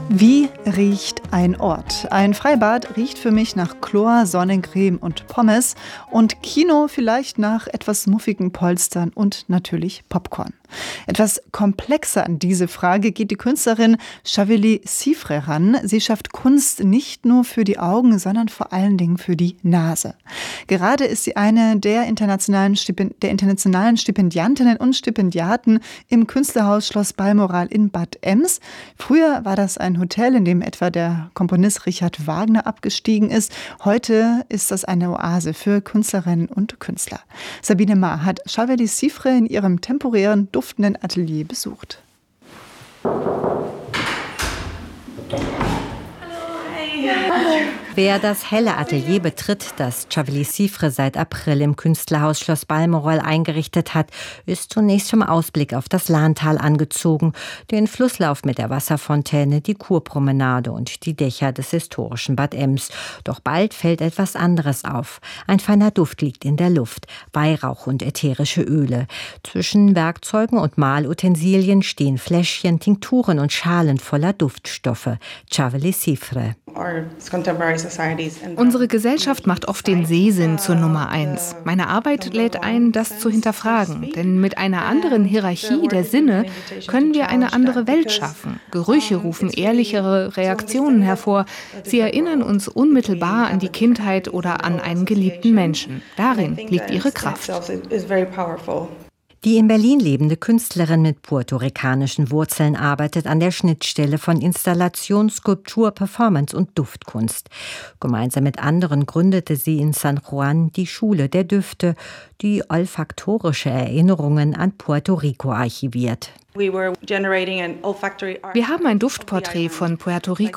Wie riecht ein Ort? Ein Freibad riecht für mich nach Chlor, Sonnencreme und Pommes und Kino vielleicht nach etwas muffigen Polstern und natürlich Popcorn. Etwas komplexer an diese Frage geht die Künstlerin Chaveli Sifre ran. Sie schafft Kunst nicht nur für die Augen, sondern vor allen Dingen für die Nase. Gerade ist sie eine der internationalen Stipendiantinnen und Stipendiaten im Künstlerhaus Schloss Balmoral in Bad Ems. Früher war das ein Hotel, in dem etwa der Komponist Richard Wagner abgestiegen ist. Heute ist das eine Oase für Künstlerinnen und Künstler. Sabine Maar hat Chaveli Sifre in ihrem temporären, duftenden Atelier besucht. Wer das helle Atelier betritt, das Chaveli Sifre seit April im Künstlerhaus Schloss Balmoral eingerichtet hat, ist zunächst vom Ausblick auf das Lahntal angezogen, den Flusslauf mit der Wasserfontäne, die Kurpromenade und die Dächer des historischen Bad Ems. Doch bald fällt etwas anderes auf. Ein feiner Duft liegt in der Luft, Weihrauch und ätherische Öle. Zwischen Werkzeugen und Malutensilien stehen Fläschchen, Tinkturen und Schalen voller Duftstoffe. Chaveli Sifre. Unsere Gesellschaft macht oft den Sehsinn zur Nummer 1. Meine Arbeit lädt ein, das zu hinterfragen. Denn mit einer anderen Hierarchie der Sinne können wir eine andere Welt schaffen. Gerüche rufen ehrlichere Reaktionen hervor. Sie erinnern uns unmittelbar an die Kindheit oder an einen geliebten Menschen. Darin liegt ihre Kraft. Die in Berlin lebende Künstlerin mit puerto-ricanischen Wurzeln arbeitet an der Schnittstelle von Installation, Skulptur, Performance und Duftkunst. Gemeinsam mit anderen gründete sie in San Juan die Schule der Düfte, die olfaktorische Erinnerungen an Puerto Rico archiviert. Wir haben ein Duftporträt von Puerto Rico